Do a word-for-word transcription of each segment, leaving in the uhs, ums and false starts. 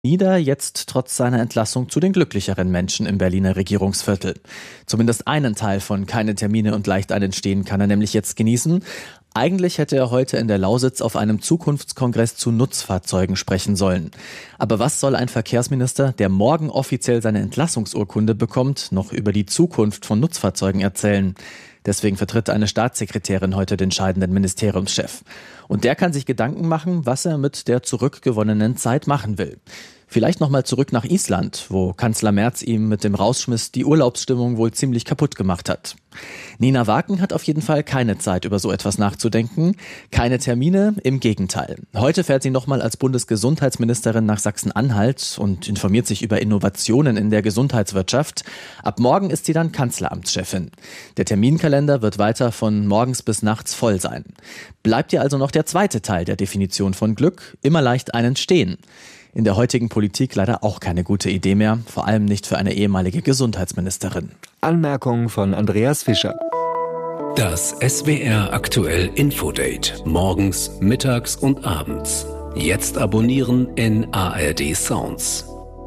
Nieder jetzt trotz seiner Entlassung zu den glücklicheren Menschen im Berliner Regierungsviertel. Zumindest einen Teil von Keine Termine und leicht einen stehen kann er nämlich jetzt genießen. Eigentlich hätte er heute in der Lausitz auf einem Zukunftskongress zu Nutzfahrzeugen sprechen sollen. Aber was soll ein Verkehrsminister, der morgen offiziell seine Entlassungsurkunde bekommt, noch über die Zukunft von Nutzfahrzeugen erzählen? Deswegen vertritt eine Staatssekretärin heute den scheidenden Ministeriumschef. Und der kann sich Gedanken machen, was er mit der zurückgewonnenen Zeit machen will. Vielleicht nochmal zurück nach Island, wo Kanzler Merz ihm mit dem Rausschmiss die Urlaubsstimmung wohl ziemlich kaputt gemacht hat. Nina Waken hat auf jeden Fall keine Zeit, über so etwas nachzudenken. Keine Termine, im Gegenteil. Heute fährt sie nochmal als Bundesgesundheitsministerin nach Sachsen-Anhalt und informiert sich über Innovationen in der Gesundheitswirtschaft. Ab morgen ist sie dann Kanzleramtschefin. Der Terminkalender wird weiter von morgens bis nachts voll sein. Bleibt ihr also noch der zweite Teil der Definition von Glück, immer leicht einen stehen. In der heutigen Politik leider auch keine gute Idee mehr, vor allem nicht für eine ehemalige Gesundheitsministerin. Anmerkung von Andreas Fischer. Das S W R Aktuell Infodate. Morgens, mittags und abends. Jetzt abonnieren in A R D Sounds.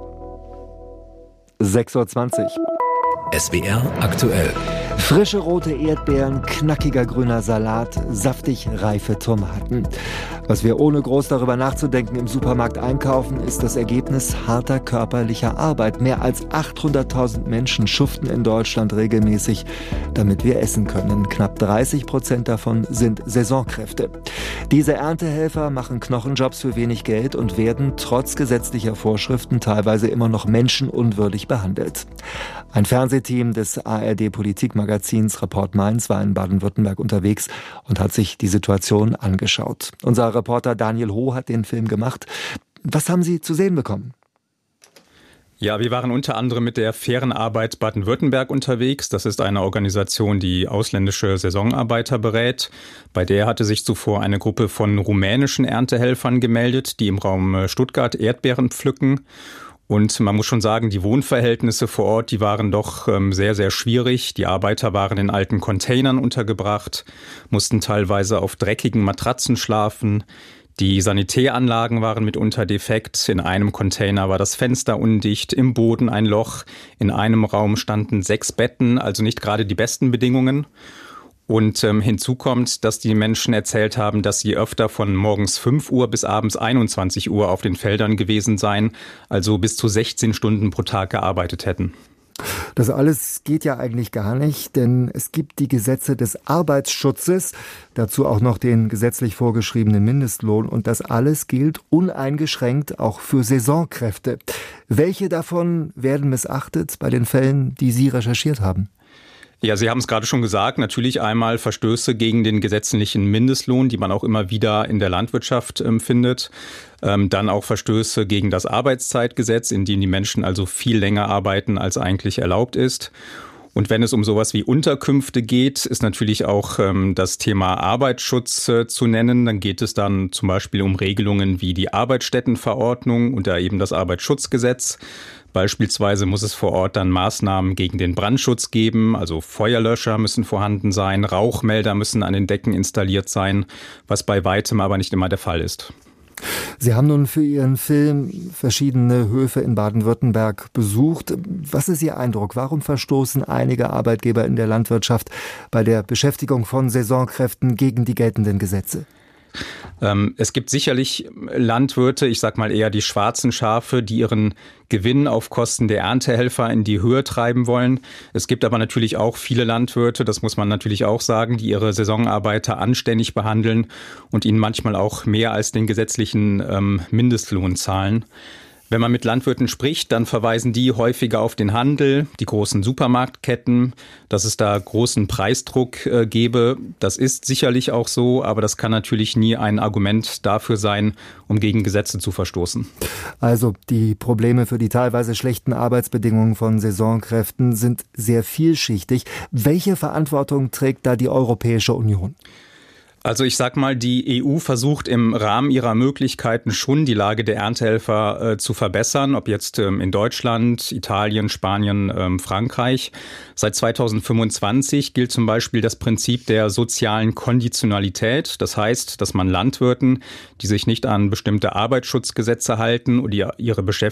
sechs Uhr zwanzig. S W R Aktuell. Frische rote Erdbeeren, knackiger grüner Salat, saftig reife Tomaten. Was wir ohne groß darüber nachzudenken im Supermarkt einkaufen, ist das Ergebnis harter körperlicher Arbeit. Mehr als achthunderttausend Menschen schuften in Deutschland regelmäßig, damit wir essen können. Knapp dreißig Prozent davon sind Saisonkräfte. Diese Erntehelfer machen Knochenjobs für wenig Geld und werden trotz gesetzlicher Vorschriften teilweise immer noch menschenunwürdig behandelt. Ein Fernsehteam des A R D-Politikmagazins Report Mainz war in Baden-Württemberg unterwegs und hat sich die Situation angeschaut. Unser Reporter Daniel Ho hat den Film gemacht. Was haben Sie zu sehen bekommen? Ja, wir waren unter anderem mit der Fairen Arbeit Baden-Württemberg unterwegs. Das ist eine Organisation, die ausländische Saisonarbeiter berät. Bei der hatte sich zuvor eine Gruppe von rumänischen Erntehelfern gemeldet, die im Raum Stuttgart Erdbeeren pflücken. Und man muss schon sagen, die Wohnverhältnisse vor Ort, die waren doch ähm, sehr, sehr schwierig. Die Arbeiter waren in alten Containern untergebracht, mussten teilweise auf dreckigen Matratzen schlafen. Die Sanitäranlagen waren mitunter defekt. In einem Container war das Fenster undicht, im Boden ein Loch. In einem Raum standen sechs Betten, also nicht gerade die besten Bedingungen. Und ähm, hinzu kommt, dass die Menschen erzählt haben, dass sie öfter von morgens fünf Uhr bis abends einundzwanzig Uhr auf den Feldern gewesen seien, also bis zu sechzehn Stunden pro Tag gearbeitet hätten. Das alles geht ja eigentlich gar nicht, denn es gibt die Gesetze des Arbeitsschutzes, dazu auch noch den gesetzlich vorgeschriebenen Mindestlohn und das alles gilt uneingeschränkt auch für Saisonkräfte. Welche davon werden missachtet bei den Fällen, die Sie recherchiert haben? Ja, Sie haben es gerade schon gesagt, natürlich einmal Verstöße gegen den gesetzlichen Mindestlohn, die man auch immer wieder in der Landwirtschaft ähm, findet. Ähm, dann auch Verstöße gegen das Arbeitszeitgesetz, in dem die Menschen also viel länger arbeiten, als eigentlich erlaubt ist. Und wenn es um sowas wie Unterkünfte geht, ist natürlich auch ähm, das Thema Arbeitsschutz äh, zu nennen. Dann geht es dann zum Beispiel um Regelungen wie die Arbeitsstättenverordnung und da eben das Arbeitsschutzgesetz. Beispielsweise muss es vor Ort dann Maßnahmen gegen den Brandschutz geben, also Feuerlöscher müssen vorhanden sein, Rauchmelder müssen an den Decken installiert sein, was bei weitem aber nicht immer der Fall ist. Sie haben nun für Ihren Film verschiedene Höfe in Baden-Württemberg besucht. Was ist Ihr Eindruck? Warum verstoßen einige Arbeitgeber in der Landwirtschaft bei der Beschäftigung von Saisonkräften gegen die geltenden Gesetze? Es gibt sicherlich Landwirte, ich sag mal eher die schwarzen Schafe, die ihren Gewinn auf Kosten der Erntehelfer in die Höhe treiben wollen. Es gibt aber natürlich auch viele Landwirte, das muss man natürlich auch sagen, die ihre Saisonarbeiter anständig behandeln und ihnen manchmal auch mehr als den gesetzlichen ähm, Mindestlohn zahlen. Wenn man mit Landwirten spricht, dann verweisen die häufiger auf den Handel, die großen Supermarktketten, dass es da großen Preisdruck äh, gebe. Das ist sicherlich auch so, aber das kann natürlich nie ein Argument dafür sein, um gegen Gesetze zu verstoßen. Also die Probleme für die teilweise schlechten Arbeitsbedingungen von Saisonkräften sind sehr vielschichtig. Welche Verantwortung trägt da die Europäische Union? Also ich sag mal, die E U versucht im Rahmen ihrer Möglichkeiten schon die Lage der Erntehelfer äh, zu verbessern, ob jetzt ähm, in Deutschland, Italien, Spanien, ähm, Frankreich. Seit zweitausendfünfundzwanzig gilt zum Beispiel das Prinzip der sozialen Konditionalität. Das heißt, dass man Landwirten, die sich nicht an bestimmte Arbeitsschutzgesetze halten oder ihre Beschäftigten